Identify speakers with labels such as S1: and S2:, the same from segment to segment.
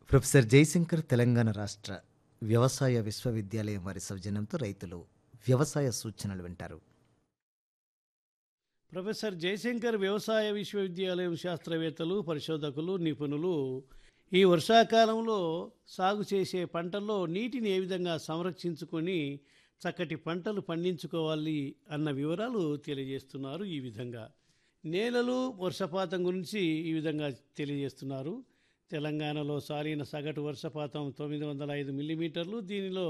S1: Professor Jayashankar Telangana రాష్ట్ర వ్యవసాయ విశ్వవిద్యాలయం వారి సౌజన్యంతో రైతులు వ్యవసాయ సూచనలు వింటారు.
S2: ప్రొఫెసర్ జయశంకర్ వ్యవసాయ విశ్వవిద్యాలయం శాస్త్రవేత్తలు, పరిశోధకులు, నిపుణులు ఈ వర్షాకాలంలో సాగు చేసే పంటల్లో నీటిని ఏ విధంగా సంరక్షించుకొని చక్కటి పంటలు పండించుకోవాలి అన్న వివరాలు తెలియజేస్తున్నారు. ఈ విధంగా నేలలు, వర్షపాతం గురించి ఈ విధంగా తెలియజేస్తున్నారు. తెలంగాణలో సాలిన సగటు వర్షపాతం 905 మిల్లీమీటర్లు. దీనిలో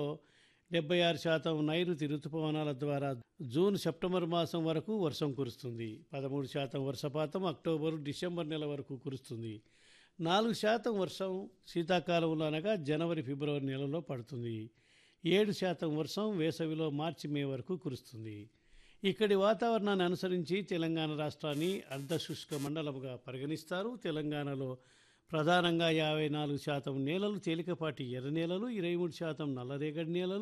S2: 76% నైరుతి ఋతుపవనాల ద్వారా జూన్, సెప్టెంబర్ మాసం వరకు వర్షం కురుస్తుంది. 13% వర్షపాతం అక్టోబరు, డిసెంబర్ నెల వరకు కురుస్తుంది. 4% వర్షం శీతాకాలంలో అనగా జనవరి, ఫిబ్రవరి నెలలో పడుతుంది. 7% వర్షం వేసవిలో మార్చి, మే వరకు కురుస్తుంది. ఇక్కడి వాతావరణాన్ని అనుసరించి తెలంగాణ రాష్ట్రాన్ని అర్ధశుష్క మండలంగా పరిగణిస్తారు. తెలంగాణలో ప్రధానంగా 54% నేలలు తేలికపాటి ఎర్ర నేలలు, 23% నల్లరేగడి నేలలు,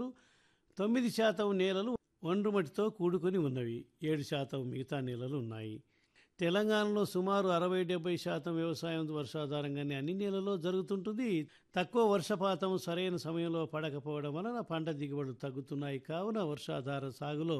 S2: 9% నేలలు ఒండ్రుమట్టితో కూడుకొని ఉన్నవి, 7% మిగతా నేలలు ఉన్నాయి. తెలంగాణలో సుమారు 60-70% వ్యవసాయం వర్షాధారంగానే అన్ని నేలల్లో జరుగుతుంటుంది. తక్కువ వర్షపాతం సరైన సమయంలో పడకపోవడం వలన పంట దిగుబడులు తగ్గుతున్నాయి. కావున వర్షాధార సాగులో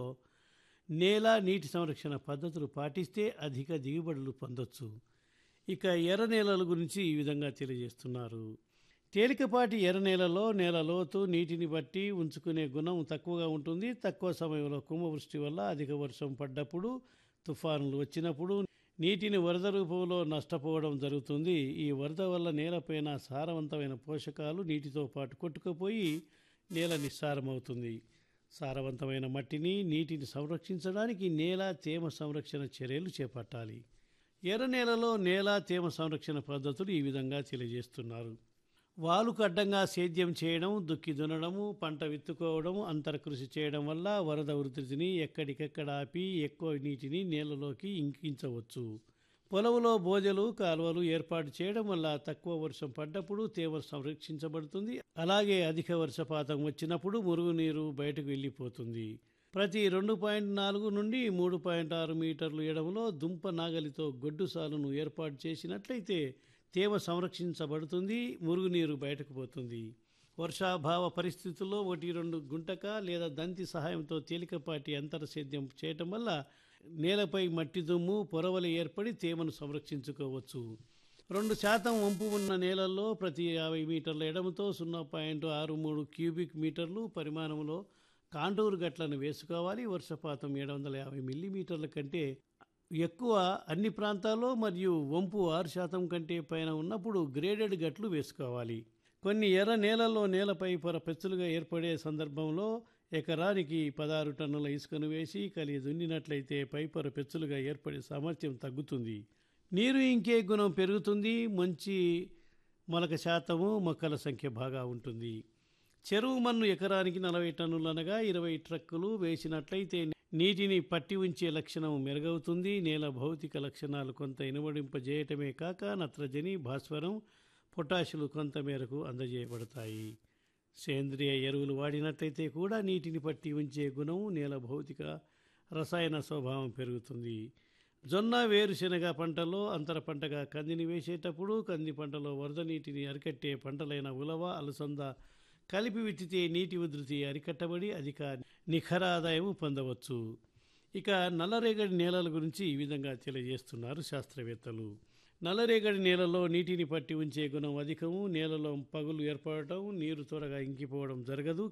S2: నేల నీటి సంరక్షణ పద్ధతులు పాటిస్తే అధిక దిగుబడులు పొందొచ్చు. ఇక ఎర్ర నేలల గురించి ఈ విధంగా తెలియజేస్తున్నారు. తేలికపాటి ఎర్ర నేలలో నేల లోతు నీటిని బట్టి ఉంచుకునే గుణం తక్కువగా ఉంటుంది. తక్కువ సమయంలో కుంభవృష్టి వల్ల అధిక వర్షం పడ్డప్పుడు, తుఫానులు వచ్చినప్పుడు నీటిని వరద రూపంలో నష్టపోవడం జరుగుతుంది. ఈ వరద వల్ల నేలపైన సారవంతమైన పోషకాలు నీటితో పాటు కొట్టుకుపోయి నేల నిస్సారమవుతుంది. సారవంతమైన మట్టిని, నీటిని సంరక్షించడానికి నేల తేమ సంరక్షణ చర్యలు చేపట్టాలి. ఎర్ర నేలలో నేల తేమ సంరక్షణ పద్ధతులు ఈ విధంగా తెలియజేస్తున్నారు. వాలుకు అడ్డంగా సేద్యం చేయడం, దుక్కి దున్నడము, పంట విత్తుకోవడం, అంతర కృషి చేయడం వల్ల వరద ఉధృతిని ఎక్కడికెక్కడ ఆపి ఎక్కువ నీటిని నేలలోకి ఇంకించవచ్చు. పొలంలో బోదెలు, కాలువలు ఏర్పాటు చేయడం వల్ల తక్కువ వర్షం పడ్డప్పుడు తేమ సంరక్షించబడుతుంది. అలాగే అధిక వర్షపాతం వచ్చినప్పుడు మురుగునీరు బయటకు వెళ్ళిపోతుంది. ప్రతి 2.4 నుండి 3.6 మీటర్లు ఎడమలో దుంప నాగలితో గొడ్డు సాలును ఏర్పాటు చేసినట్లయితే తేమ సంరక్షించబడుతుంది, మురుగునీరు బయటకు పోతుంది. వర్షాభావ పరిస్థితుల్లో 1-2 గుంటక లేదా దంతి సహాయంతో తేలికపాటి అంతర సేద్యం చేయటం వల్ల నేలపై మట్టి దుమ్ము, పొరవలు ఏర్పడి తేమను సంరక్షించుకోవచ్చు. 2% వంపు ఉన్న నేలల్లో ప్రతి 50 మీటర్ల ఎడమతో 0.63 క్యూబిక్ మీటర్లు పరిమాణంలో కాంటూరు గట్లను వేసుకోవాలి. వర్షపాతం 750 మిల్లీమీటర్ల కంటే ఎక్కువ అన్ని ప్రాంతాల్లో మరియు వంపు 6% కంటే పైన ఉన్నప్పుడు గ్రేడెడ్ గట్లు వేసుకోవాలి. కొన్ని ఎర్ర నేలల్లో నేలపై పొర పెచ్చులుగా ఏర్పడే సందర్భంలో ఎకరానికి 16 టన్నుల ఇసుకను వేసి కలిగి దున్నినట్లయితే పై పొర పెచ్చులుగా ఏర్పడే సామర్థ్యం తగ్గుతుంది. నీరు ఇంకే గుణం పెరుగుతుంది. మంచి మొలక శాతము, మొక్కల సంఖ్య బాగా ఉంటుంది. చెరువు మన్ను ఎకరానికి 40 టన్నులు అనగా 20 ట్రక్కులు వేసినట్లయితే నీటిని పట్టి ఉంచే లక్షణం మెరుగవుతుంది. నేల భౌతిక లక్షణాలు కొంత ఇనుమడింపజేయటమే కాక నత్రజని, భాస్వరం, పొటాషులు కొంత మేరకు అందజేయబడతాయి. సేంద్రియ ఎరువులు వాడినట్లయితే కూడా నీటిని పట్టి ఉంచే గుణం, నేల భౌతిక రసాయన స్వభావం పెరుగుతుంది. జొన్న, వేరుశెనగ పంటలో అంతర పంటగా కందిని వేసేటప్పుడు కంది పంటలో వరద నీటిని అరికట్టే పంటలైన ఉలవ, అలసంద కలిపి విత్తితే నీటి ఉధృతి అరికట్టబడి అధిక నిఖర ఆదాయం పొందవచ్చు. ఇక నల్లరేగడి నేలల గురించి ఈ విధంగా తెలియజేస్తున్నారు శాస్త్రవేత్తలు. నల్లరేగడి నేలలో నీటిని పట్టి ఉంచే గుణం అధికము. నేలలో పగులు ఏర్పడటం, నీరు త్వరగా ఇంకిపోవడం జరగదు.